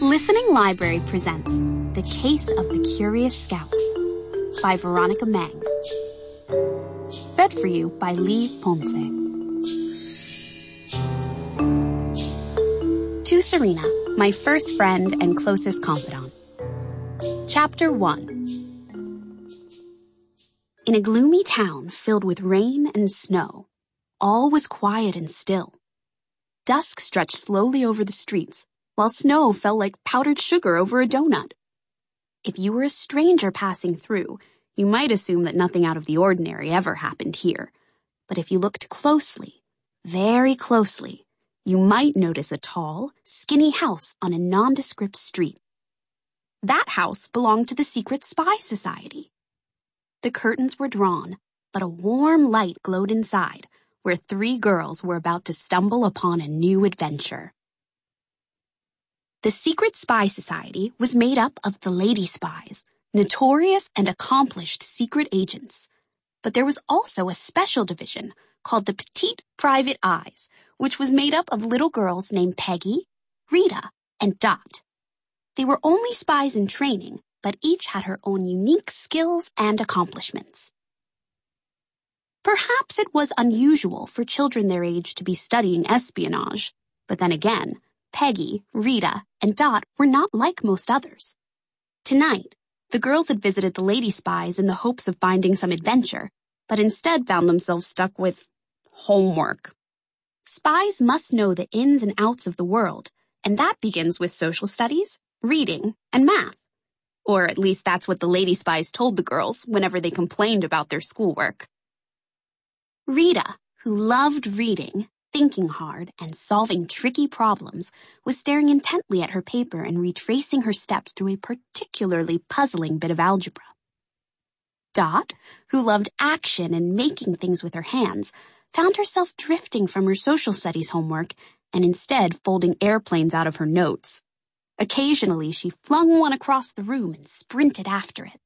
Listening Library presents The Case of the Curious Scouts by Veronica Meng. Read for you by Lee Ponce. To Serena, my first friend and closest confidant. Chapter 1. In a gloomy town filled with rain and snow, all was quiet and still. Dusk stretched slowly over the streets, while snow fell like powdered sugar over a donut. If you were a stranger passing through, you might assume that nothing out of the ordinary ever happened here. But if you looked closely, very closely, you might notice a tall, skinny house on a nondescript street. That house belonged to the Secret Spy Society. The curtains were drawn, but a warm light glowed inside, where 3 girls were about to stumble upon a new adventure. The Secret Spy Society was made up of the Lady Spies, notorious and accomplished secret agents. But there was also a special division called the Petite Private Eyes, which was made up of little girls named Peggy, Rita, and Dot. They were only spies in training, but each had her own unique skills and accomplishments. Perhaps it was unusual for children their age to be studying espionage, but then again, Peggy, Rita, and Dot were not like most others. Tonight, the girls had visited the Lady Spies in the hopes of finding some adventure, but instead found themselves stuck with homework. Spies must know the ins and outs of the world, and that begins with social studies, reading, and math. Or at least that's what the Lady Spies told the girls whenever they complained about their schoolwork. Rita, who loved reading, thinking hard, and solving tricky problems, was staring intently at her paper and retracing her steps through a particularly puzzling bit of algebra. Dot, who loved action and making things with her hands, found herself drifting from her social studies homework and instead folding airplanes out of her notes. Occasionally, she flung one across the room and sprinted after it.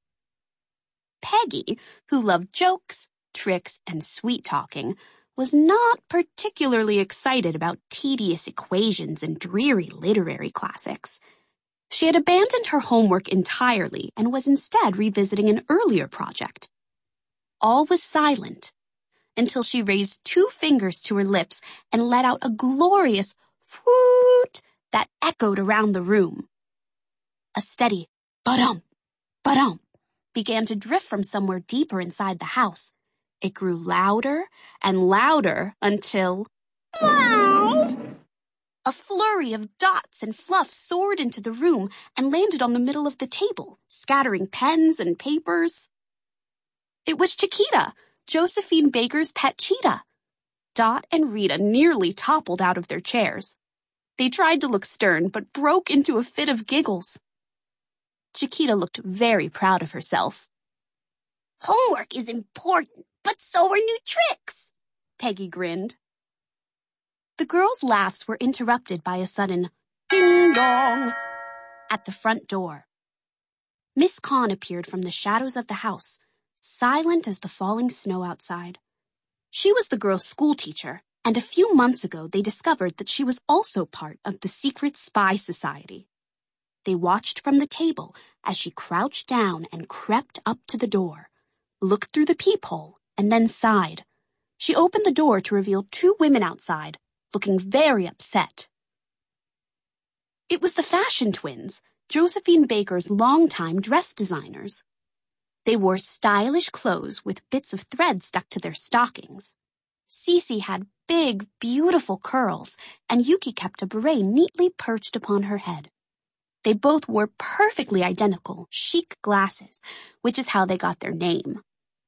Peggy, who loved jokes, tricks, and sweet-talking, was not particularly excited about tedious equations and dreary literary classics. She had abandoned her homework entirely and was instead revisiting an earlier project. All was silent until she raised 2 fingers to her lips and let out a glorious whoot that echoed around the room. A steady ba-dum, ba-dum began to drift from somewhere deeper inside the house. It grew louder and louder until... Meow! A flurry of dots and fluff soared into the room and landed on the middle of the table, scattering pens and papers. It was Chiquita, Josephine Baker's pet cheetah. Dot and Rita nearly toppled out of their chairs. They tried to look stern, but broke into a fit of giggles. Chiquita looked very proud of herself. Homework is important, but so are new tricks, Peggy grinned. The girls' laughs were interrupted by a sudden ding-dong at the front door. Miss Kahn appeared from the shadows of the house, silent as the falling snow outside. She was the girls' school teacher, and a few months ago they discovered that she was also part of the Secret Spy Society. They watched from the table as she crouched down and crept up to the door, looked through the peephole, and then sighed. She opened the door to reveal 2 women outside, looking very upset. It was the Fashion Twins, Josephine Baker's longtime dress designers. They wore stylish clothes with bits of thread stuck to their stockings. Cece had big, beautiful curls, and Yuki kept a beret neatly perched upon her head. They both wore perfectly identical, chic glasses, which is how they got their name.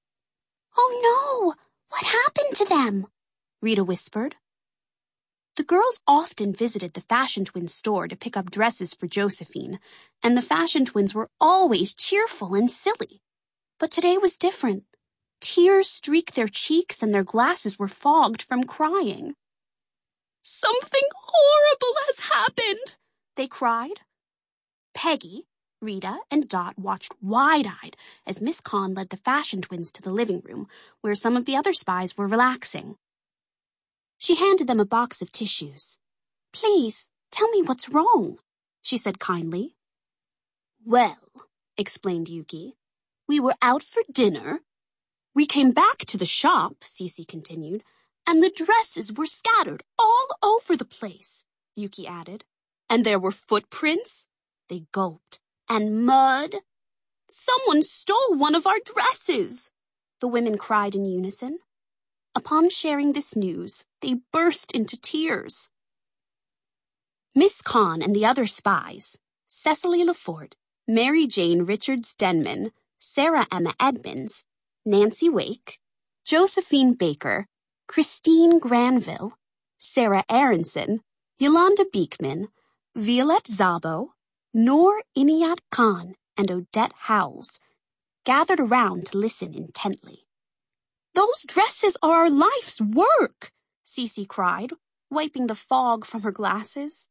Oh no! What happened to them? Rita whispered. The girls often visited the Fashion Twins store to pick up dresses for Josephine, and the Fashion Twins were always cheerful and silly. But today was different. Tears streaked their cheeks and their glasses were fogged from crying. Something horrible has happened, they cried. Peggy, Rita, and Dot watched wide-eyed as Miss Kahn led the Fashion Twins to the living room, where some of the other spies were relaxing. She handed them a box of tissues. Please, tell me what's wrong, she said kindly. Well, explained Yuki, we were out for dinner. We came back to the shop, Cece continued, and the dresses were scattered all over the place, Yuki added. And there were footprints, they gulped, and mud. Someone stole one of our dresses, the women cried in unison. Upon sharing this news, they burst into tears. Miss Kahn and the other spies, Cecily Lafort, Mary Jane Richards Denman, Sarah Emma Edmonds, Nancy Wake, Josephine Baker, Christine Granville, Sarah Aronson, Yolanda Beekman, Violette Szabo, Noor Inayat Khan, and Odette Howells gathered around to listen intently. Those dresses are our life's work, Cece cried, wiping the fog from her glasses.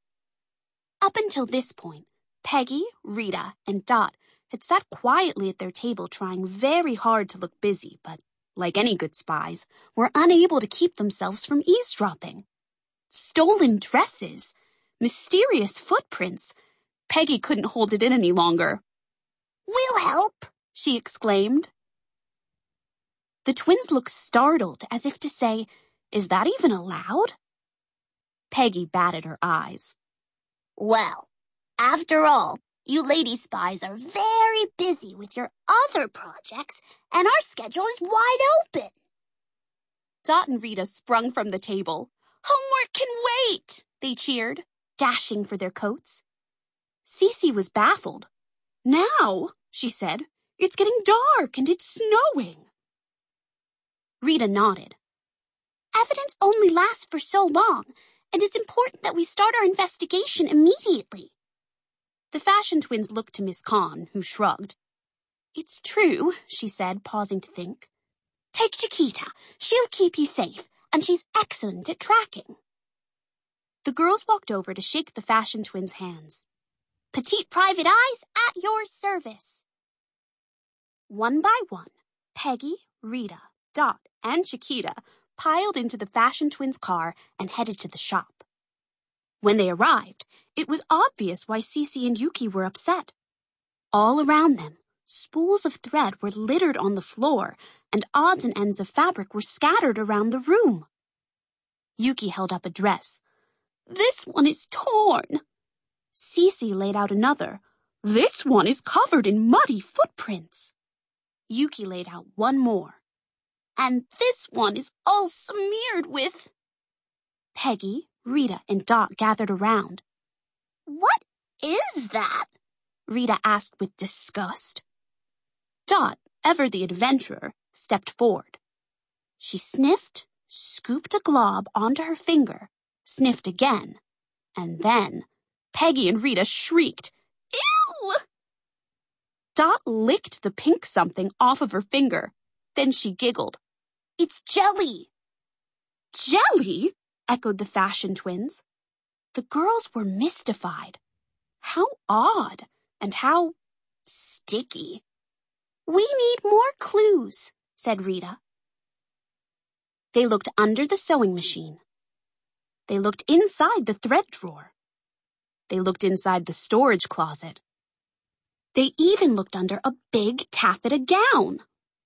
Up until this point, Peggy, Rita, and Dot had sat quietly at their table trying very hard to look busy, but, like any good spies, were unable to keep themselves from eavesdropping. Stolen dresses, mysterious footprints. Peggy couldn't hold it in any longer. We'll help, she exclaimed. The twins looked startled, as if to say, is that even allowed? Peggy batted her eyes. Well, after all, you lady spies are very busy with your other projects, and our schedule is wide open. Dot and Rita sprung from the table. Homework can wait, they cheered, dashing for their coats. Cece was baffled. Now, she said, it's getting dark and it's snowing. Rita nodded. Evidence only lasts for so long, and it's important that we start our investigation immediately. The fashion twins looked to Miss Kahn, who shrugged. It's true, she said, pausing to think. Take Chiquita. She'll keep you safe, and she's excellent at tracking. The girls walked over to shake the fashion twins' hands. Petite private eyes at your service. One by one, Peggy, Rita, Dot, and Chiquita piled into the fashion twins' car and headed to the shop. When they arrived, it was obvious why Cece and Yuki were upset. All around them, spools of thread were littered on the floor, and odds and ends of fabric were scattered around the room. Yuki held up a dress. This one is torn. Cece laid out another. This one is covered in muddy footprints. Yuki laid out one more. And this one is all smeared with... Peggy, Rita, and Dot gathered around. What is that? Rita asked with disgust. Dot, ever the adventurer, stepped forward. She sniffed, scooped a glob onto her finger, sniffed again, and then Peggy and Rita shrieked, Ew! Dot licked the pink something off of her finger. Then she giggled. It's jelly! Jelly? Echoed the fashion twins. The girls were mystified. How odd and how sticky. We need more clues, said Rita. They looked under the sewing machine. They looked inside the thread drawer. They looked inside the storage closet. They even looked under a big taffeta gown.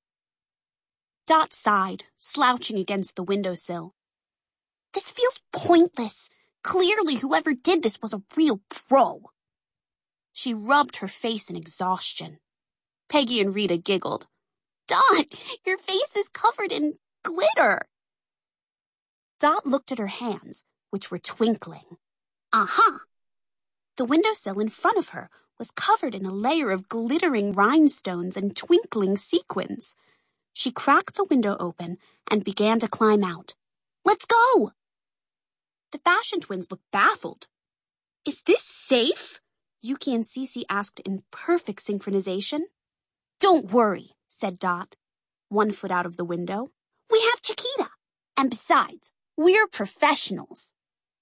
Dot sighed, slouching against the windowsill. This feels pointless. Clearly, whoever did this was a real pro. She rubbed her face in exhaustion. Peggy and Rita giggled. Dot, your face is covered in glitter. Dot looked at her hands, which were twinkling. Uh-huh. The windowsill in front of her was covered in a layer of glittering rhinestones and twinkling sequins. She cracked the window open and began to climb out. Let's go! The fashion twins looked baffled. Is this safe? Yuki and Cece asked in perfect synchronization. Don't worry, said Dot, 1 foot out of the window. We have Chiquita. And besides, we're professionals.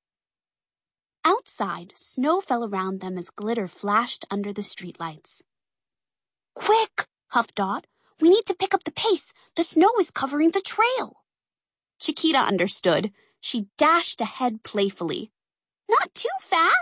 Outside, snow fell around them as glitter flashed under the streetlights. Quick, huffed Dot. We need to pick up the pace. The snow is covering the trail. Chiquita understood. She dashed ahead playfully. Not too fast,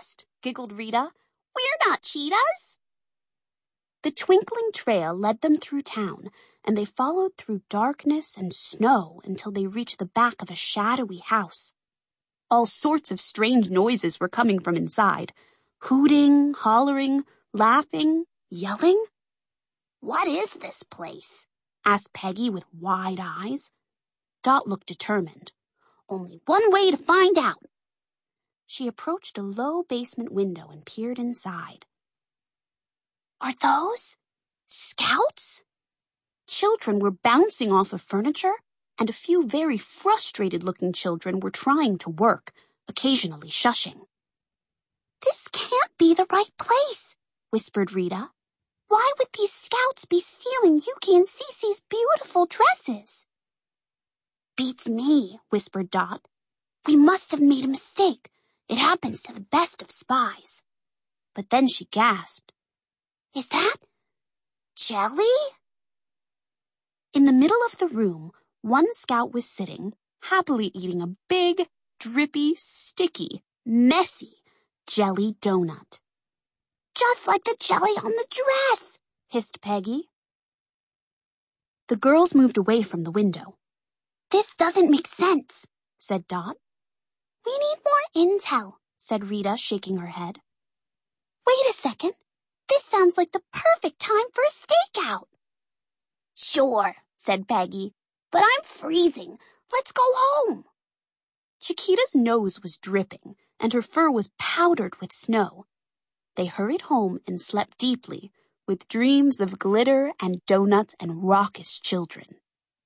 giggled Rita. We're not cheetahs. The twinkling trail led them through town, and they followed through darkness and snow until they reached the back of a shadowy house. All sorts of strange noises were coming from inside. Hooting, hollering, laughing, yelling. "What is this place?" asked Peggy with wide eyes. Dot looked determined. "Only one way to find out." She approached a low basement window and peered inside. "Are those scouts?" Children were bouncing off of furniture, and a few very frustrated-looking children were trying to work, occasionally shushing. "This can't be the right place," whispered Rita. "Why would these scouts be stealing Yuki and Cece's beautiful dresses?" "Beats me," whispered Dot. "We must have made a mistake. It happens to the best of spies." But then she gasped. "Is that jelly?" In the middle of the room, one scout was sitting, happily eating a big, drippy, sticky, messy jelly donut. "Just like the jelly on the dress," hissed Peggy. The girls moved away from the window. "This doesn't make sense," said Dot. "We need more intel," said Rita, shaking her head. "Wait a second. This sounds like the perfect time for a stakeout." "Sure," said Peggy, "but I'm freezing. Let's go home." Chiquita's nose was dripping, and her fur was powdered with snow. They hurried home and slept deeply, with dreams of glitter and donuts and raucous children.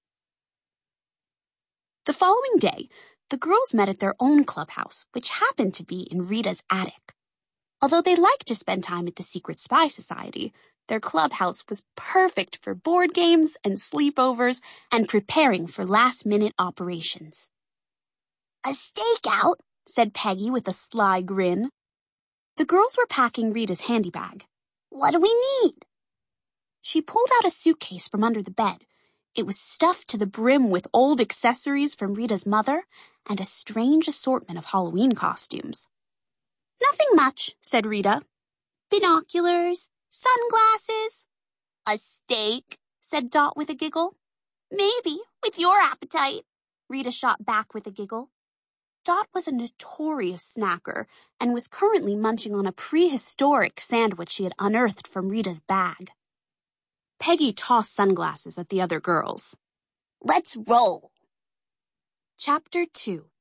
The following day, the girls met at their own clubhouse, which happened to be in Rita's attic. Although they liked to spend time at the Secret Spy Society, their clubhouse was perfect for board games and sleepovers and preparing for last-minute operations. "A stakeout," said Peggy with a sly grin. The girls were packing Rita's handy bag. "What do we need?" She pulled out a suitcase from under the bed. It was stuffed to the brim with old accessories from Rita's mother and a strange assortment of Halloween costumes. "Nothing much," said Rita. "Binoculars, sunglasses." "A steak," said Dot with a giggle. "Maybe, with your appetite," Rita shot back with a giggle. Dot was a notorious snacker and was currently munching on a prehistoric sandwich she had unearthed from Rita's bag. Peggy tossed sunglasses at the other girls. "Let's roll." Chapter 2.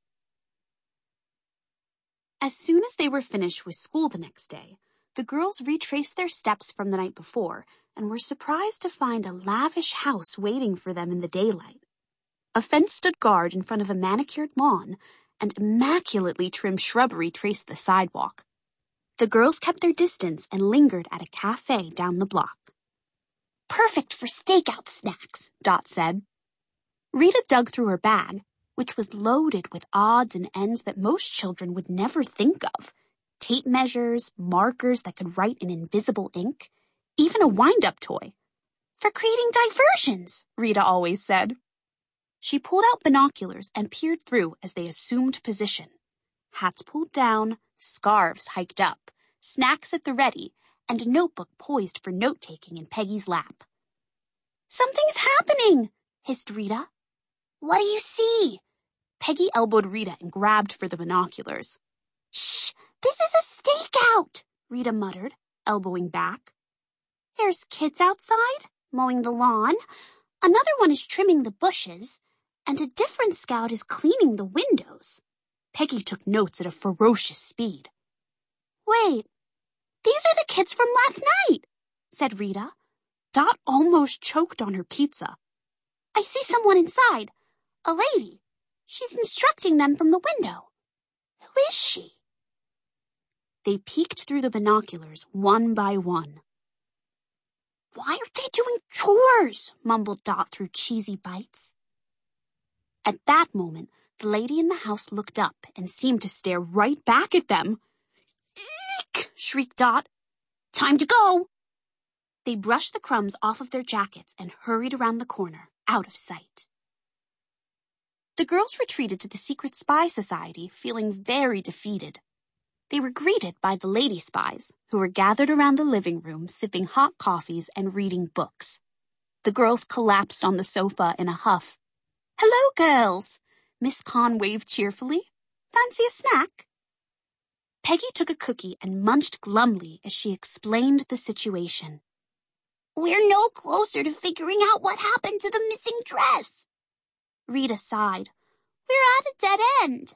As soon as they were finished with school the next day, the girls retraced their steps from the night before and were surprised to find a lavish house waiting for them in the daylight. A fence stood guard in front of a manicured lawn, and immaculately trimmed shrubbery traced the sidewalk. The girls kept their distance and lingered at a cafe down the block. "Perfect for stakeout snacks," Dot said. Rita dug through her bag, which was loaded with odds and ends that most children would never think of. Tape measures, markers that could write in invisible ink, even a wind-up toy. "For creating diversions," Rita always said. She pulled out binoculars and peered through as they assumed position. Hats pulled down, scarves hiked up, snacks at the ready, and a notebook poised for note-taking in Peggy's lap. "Something's happening," hissed Rita. "What do you see?" Peggy elbowed Rita and grabbed for the binoculars. "Shh! This is a stakeout," Rita muttered, elbowing back. "There's kids outside, mowing the lawn. Another one is trimming the bushes, and a different scout is cleaning the windows." Peggy took notes at a ferocious speed. "Wait, these are the kids from last night," said Rita. Dot almost choked on her pizza. "I see someone inside, a lady. She's instructing them from the window. Who is she?" They peeked through the binoculars one by one. "Why are they doing chores?" mumbled Dot through cheesy bites. At that moment, the lady in the house looked up and seemed to stare right back at them. "Eek!" shrieked Dot. "Time to go!" They brushed the crumbs off of their jackets and hurried around the corner, out of sight. The girls retreated to the Secret Spy Society, feeling very defeated. They were greeted by the lady spies, who were gathered around the living room sipping hot coffees and reading books. The girls collapsed on the sofa in a huff. "Hello, girls!" Miss Kahn waved cheerfully. "Fancy a snack?" Peggy took a cookie and munched glumly as she explained the situation. "We're no closer to figuring out what happened to the missing dress." Rita sighed. "We're at a dead end."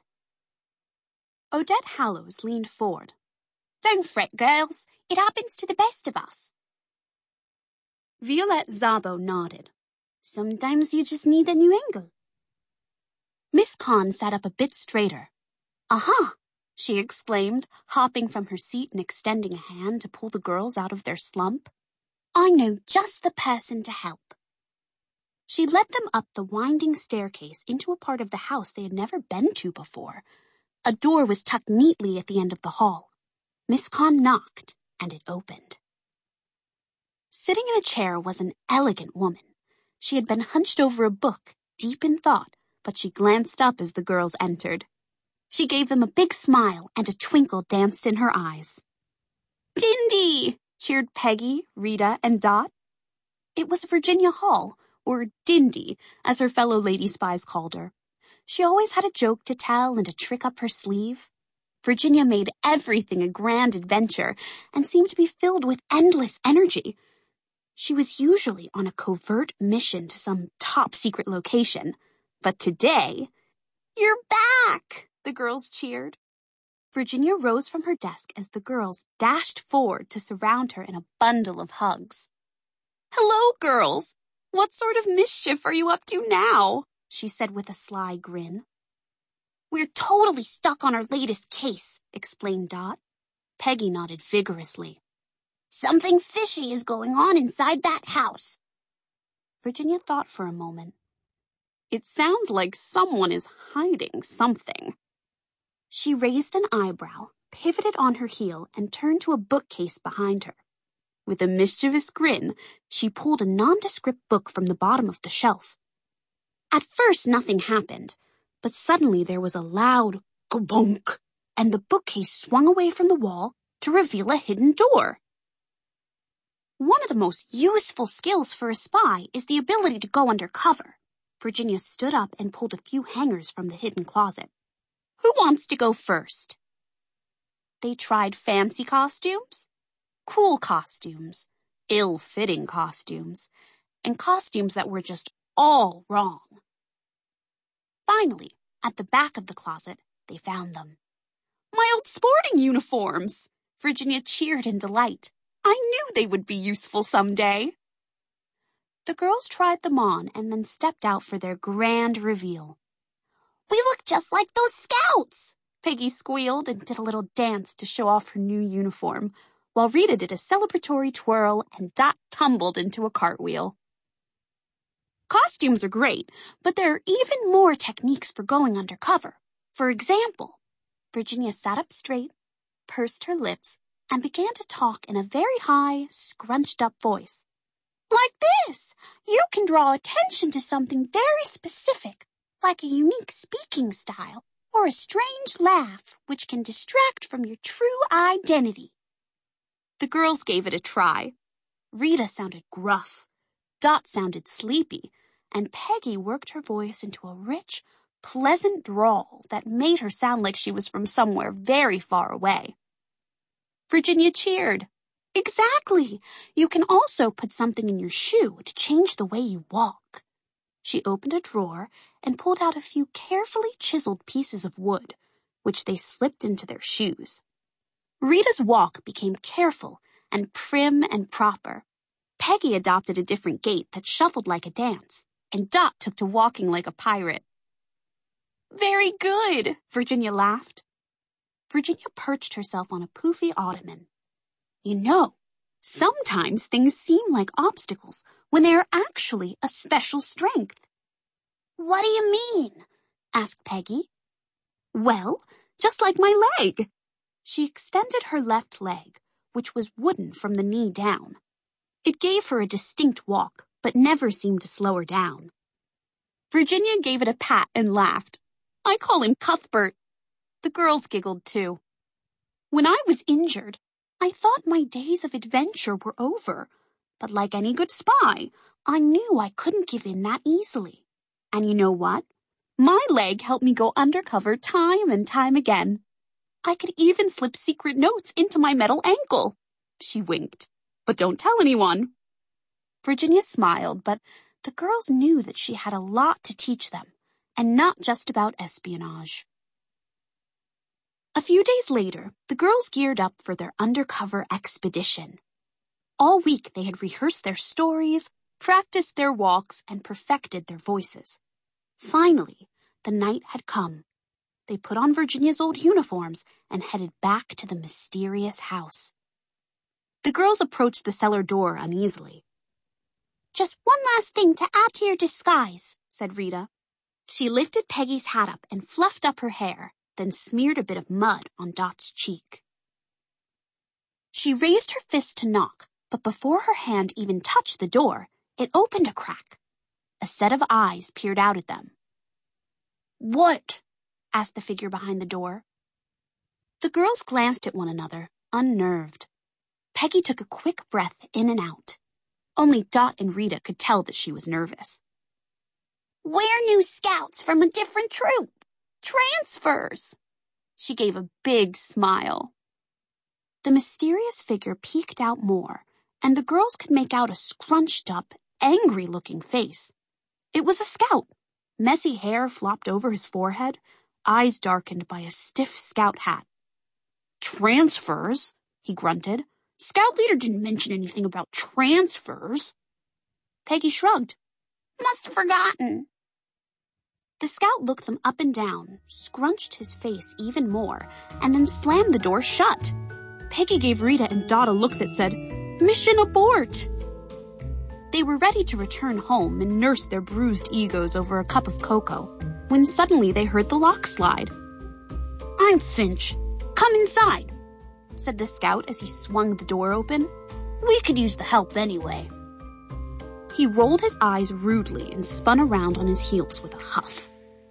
Odette Hallows leaned forward. "Don't fret, girls. It happens to the best of us." Violette Szabo nodded. "Sometimes you just need a new angle." Miss Kahn sat up a bit straighter. "Aha!" she exclaimed, hopping from her seat and extending a hand to pull the girls out of their slump. "I know just the person to help." She led them up the winding staircase into a part of the house they had never been to before. A door was tucked neatly at the end of the hall. Miss Kahn knocked, and it opened. Sitting in a chair was an elegant woman. She had been hunched over a book, deep in thought, but she glanced up as the girls entered. She gave them a big smile, and a twinkle danced in her eyes. "Dindy!" cheered Peggy, Rita, and Dot. It was Virginia Hall, or Dindy, as her fellow lady spies called her. She always had a joke to tell and a trick up her sleeve. Virginia made everything a grand adventure and seemed to be filled with endless energy. She was usually on a covert mission to some top-secret location. But today, "You're back!" the girls cheered. Virginia rose from her desk as the girls dashed forward to surround her in a bundle of hugs. "Hello, girls! What sort of mischief are you up to now?" she said with a sly grin. "We're totally stuck on our latest case," explained Dot. Peggy nodded vigorously. "Something fishy is going on inside that house." Virginia thought for a moment. "It sounds like someone is hiding something." She raised an eyebrow, pivoted on her heel, and turned to a bookcase behind her. With a mischievous grin, she pulled a nondescript book from the bottom of the shelf. At first, nothing happened, but suddenly there was a loud "kabunk," and the bookcase swung away from the wall to reveal a hidden door. One of the most useful skills for a spy is the ability to go undercover. Virginia stood up and pulled a few hangers from the hidden closet. "Who wants to go first?" They tried fancy costumes, cool costumes, ill-fitting costumes, and costumes that were just all wrong. Finally, at the back of the closet, they found them. "My old sporting uniforms!" Virginia cheered in delight. "I knew they would be useful someday." The girls tried them on and then stepped out for their grand reveal. "We look just like those scouts!" Peggy squealed and did a little dance to show off her new uniform, while Rita did a celebratory twirl and Dot tumbled into a cartwheel. Costumes are great, but there are even more techniques for going undercover. For example, Virginia sat up straight, pursed her lips, and began to talk in a very high, scrunched-up voice. "Like this! You can draw attention to something very specific, like a unique speaking style or a strange laugh which can distract from your true identity." The girls gave it a try. Rita sounded gruff, Dot sounded sleepy, and Peggy worked her voice into a rich, pleasant drawl that made her sound like she was from somewhere very far away. Virginia cheered. "Exactly! You can also put something in your shoe to change the way you walk." She opened a drawer and pulled out a few carefully chiseled pieces of wood, which they slipped into their shoes. Rita's walk became careful and prim and proper. Peggy adopted a different gait that shuffled like a dance, and Dot took to walking like a pirate. "Very good," Virginia laughed. Virginia perched herself on a poofy ottoman. "You know, sometimes things seem like obstacles when they are actually a special strength." "What do you mean?" asked Peggy. "Well, just like my leg." She extended her left leg, which was wooden from the knee down. It gave her a distinct walk, but never seemed to slow her down. Virginia gave it a pat and laughed. "I call him Cuthbert." The girls giggled too. When I was injured, I thought my days of adventure were over. But like any good spy, I knew I couldn't give in that easily. And you know what? My leg helped me go undercover time and time again. I could even slip secret notes into my metal ankle. She winked. But don't tell anyone. Virginia smiled, but the girls knew that she had a lot to teach them, and not just about espionage. A few days later, the girls geared up for their undercover expedition. All week they had rehearsed their stories, practiced their walks, and perfected their voices. Finally, the night had come. They put on Virginia's old uniforms and headed back to the mysterious house. The girls approached the cellar door uneasily. "Just one last thing to add to your disguise," said Rita. She lifted Peggy's hat up and fluffed up her hair, then smeared a bit of mud on Dot's cheek. She raised her fist to knock, but before her hand even touched the door, it opened a crack. A set of eyes peered out at them. "What?" asked the figure behind the door. The girls glanced at one another, unnerved. Peggy took a quick breath in and out. Only Dot and Rita could tell that she was nervous. "We're new scouts from a different troop. Transfers." She gave a big smile. The mysterious figure peeked out more, and the girls could make out a scrunched-up, angry-looking face. It was a scout. Messy hair flopped over his forehead, eyes darkened by a stiff scout hat. "Transfers?" he grunted. "Scout leader didn't mention anything about transfers." Peggy shrugged. "Must have forgotten." The scout looked them up and down, scrunched his face even more, and then slammed the door shut. Peggy gave Rita and Dot a look that said, "Mission abort!" They were ready to return home and nurse their bruised egos over a cup of cocoa, when suddenly they heard the lock slide. "I'm Finch. Come inside," said the scout as he swung the door open. "We could use the help anyway." He rolled his eyes rudely and spun around on his heels with a huff.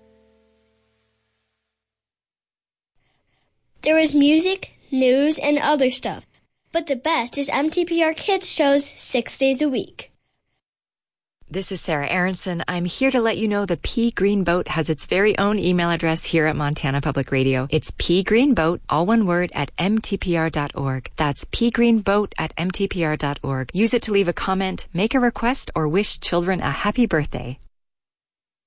There was music, news, and other stuff, but the best is MTPR Kids shows 6 days a week. This is Sarah Aronson. I'm here to let you know the Pea Green Boat has its very own email address here at Montana Public Radio. It's pgreenboat, all one word, at mtpr.org. That's pgreenboat@mtpr.org. Use it to leave a comment, make a request, or wish children a happy birthday.